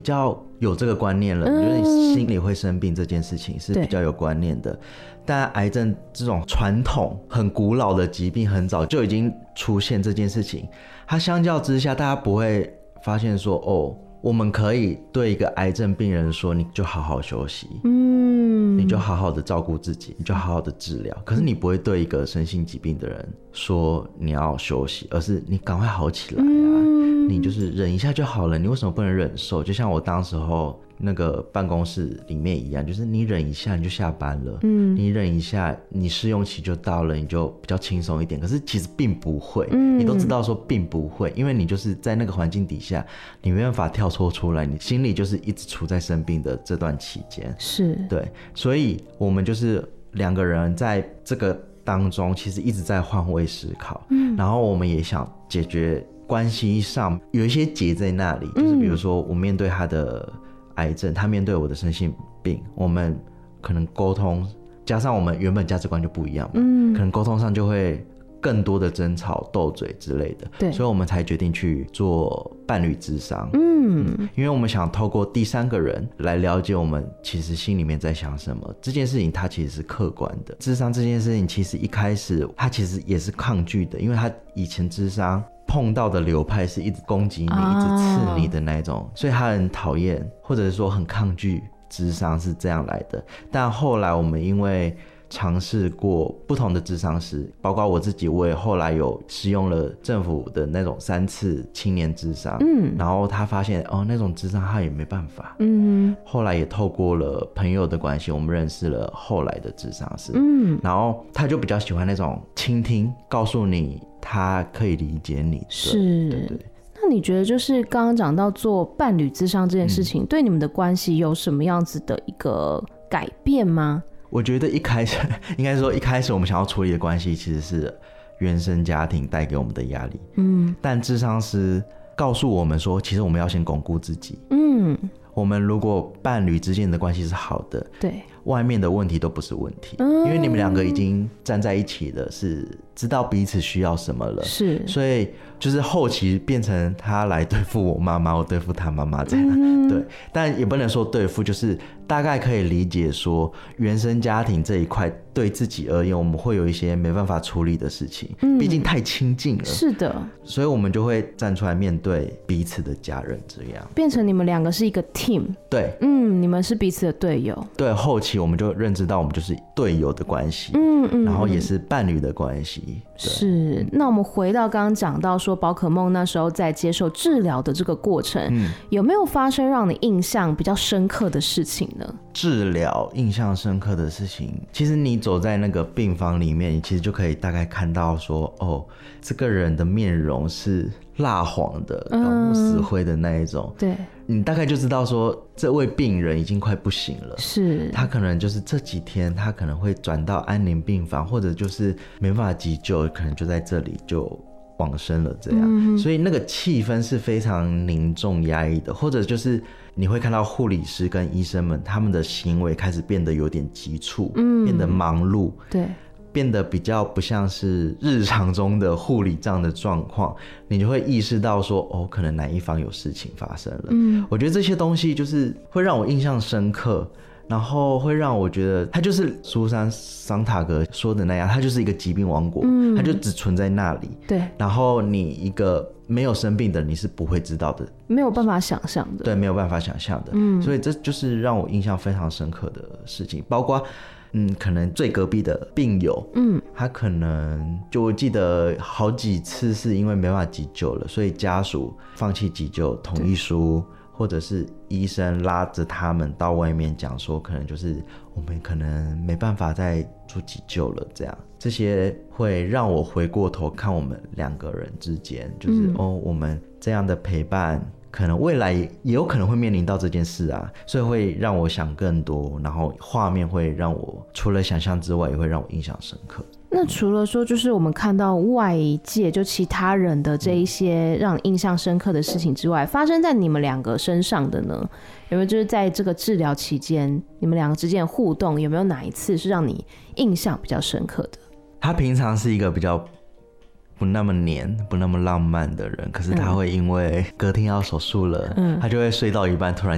比较有这个观念了，你觉得你心里会生病这件事情是比较有观念的。但癌症这种传统很古老的疾病，很早就已经出现这件事情，它相较之下，大家不会发现说，哦，我们可以对一个癌症病人说，你就好好休息，你就好好的照顾自己，你就好好的治疗。可是你不会对一个身心疾病的人说你要休息，而是你赶快好起来啊，你就是忍一下就好了，你为什么不能忍受？就像我当时候那个办公室里面一样，就是你忍一下你就下班了，你忍一下你试用期就到了，你就比较轻松一点。可是其实并不会，你都知道说并不会，因为你就是在那个环境底下，你没办法跳脱出来，你心里就是一直处在生病的这段期间。 是， 对，所以我们就是两个人在这个当中其实一直在换位思考，然后我们也想解决关系上有一些结在那里，就是比如说我面对他的癌症，他面对我的身心病，我们可能沟通加上我们原本价值观就不一样嘛，可能沟通上就会更多的争吵斗嘴之类的， 对， 所以我们才决定去做伴侣咨商，因为我们想透过第三个人来了解我们其实心里面在想什么。这件事情它其实是客观的，咨商这件事情其实一开始他其实也是抗拒的，因为他以前咨商碰到的流派是一直攻击你，一直刺你的那种，所以他很讨厌，或者是说很抗拒諮商是这样来的。但后来我们因为尝试过不同的諮商师，包括我自己，我也后来有使用了政府的那种3次青年諮商，然后他发现哦，那种諮商他也没办法，后来也透过了朋友的关系，我们认识了后来的諮商师，然后他就比较喜欢那种倾听，告诉你他可以理解你， 是， 对对。 那你觉得就是刚刚讲到做伴侣諮商这件事情，对你们的关系有什么样子的一个改变吗？ 我觉得一开始应该说一开始我们想要处理的关系其实是原生家庭带给我们的压力，但諮商师告诉我们说，其实我们要先巩固自己，我们如果伴侣之间的关系是好的， 对， 外面的问题都不是问题，因为你们两个已经站在一起了，是知道彼此需要什么了， 是， 所以就是后期变成他来对付我妈妈，我对付他妈妈这样，对，但也不能说对付，就是大概可以理解说原生家庭这一块对自己而言，我们会有一些没办法处理的事情，毕竟太亲近了， 是的， 所以我们就会站出来面对彼此的家人，这样变成你们两个是一个 team， 对， 你们是彼此的队友， 对，后期我们就认知到我们就是队友的关系，然后也是伴侣的关系， 是。那我们回到刚刚讲到说宝可梦那时候在接受治疗的这个过程，有没有发生让你印象比较深刻的事情呢？ 治疗印象深刻的事情，其实你走在那个病房里面，你其实就可以大概看到说，哦，这个人的面容是蜡黄的，搞不死灰的那一种， 对， 你大概就知道说这位病人已经快不行了， 是他可能就是这几天他可能会转到安宁病房，或者就是没办法急救，可能就在这里就往生了这样，所以那个气氛是非常凝重压抑的，或者就是你会看到护理师跟医生们他们的行为开始变得有点急促，变得忙碌， 对， 变得比较不像是日常中的护理这样的状况，你就会意识到说，哦，可能哪一方有事情发生了。我觉得这些东西就是会让我印象深刻，然后会让我觉得它就是苏珊·桑塔格说的那样，它就是一个疾病王国，它就只存在那里， 对， 然后你一个没有生病的你是不会知道的， 没有办法想象的， 对，没有办法想象的，所以这就是让我印象非常深刻的事情，包括可能最隔壁的病友，他可能就我记得好几次是因为没办法急救了，所以家属放弃急救同意书，或者是医生拉着他们到外面讲说，可能就是我们可能没办法再做急救了，这样，这些会让我回过头看我们两个人之间，就是我们这样的陪伴可能未来也有可能会面临到这件事啊，所以会让我想更多，然后画面会让我除了想象之外也会让我印象深刻。 那除了说就是我们看到外界就其他人的这一些让你印象深刻的事情之外，发生在你们两个身上的呢，有没有就是在这个治疗期间你们两个之间的互动，有没有哪一次是让你印象比较深刻的？ 他平常是一个比较不那么黏不那么浪漫的人，可是他会因为隔天要手术了，他就会睡到一半突然